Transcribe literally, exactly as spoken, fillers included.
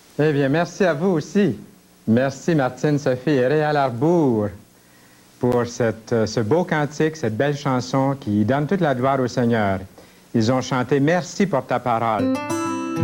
Eh bien, merci à vous aussi. Merci Martine, Sophie et Réal Arbour pour cette, euh, ce beau cantique, cette belle chanson qui donne toute la gloire au Seigneur. Ils ont chanté « Merci pour ta parole ».